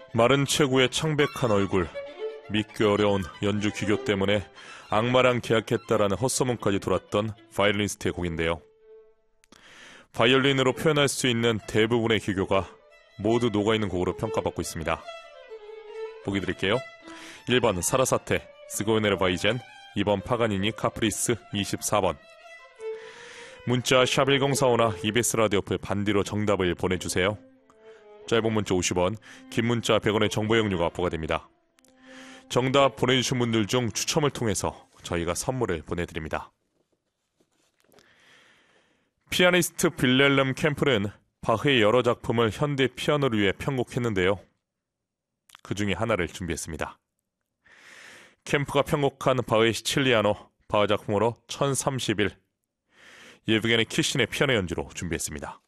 마른 체구의 창백한 얼굴, 믿기 어려운 연주 기교 때문에 악마랑 계약했다라는 헛소문까지 돌았던 바이올리니스트의 곡인데요. 바이올린으로 표현할 수 있는 대부분의 기교가 모두 녹아있는 곡으로 평가받고 있습니다. 보기 드릴게요. 1번 사라사테, 스고네르바이젠, 2번 파가니니 카프리스 24번. 문자 샵1045나 EBS 라디오 어플 반디로 정답을 보내주세요. 짧은 문자 50원, 긴 문자 100원의 정보 이용료가 부과됩니다. 정답 보내주신 분들 중 추첨을 통해서 저희가 선물을 보내드립니다. 피아니스트 빌렐름 캠프는 바흐의 여러 작품을 현대 피아노를 위해 편곡했는데요. 그 중에 하나를 준비했습니다. 캠프가 편곡한 바흐의 시칠리아노, 바흐 작품으로 1031, 예브게니 키신의 피아노 연주로 준비했습니다.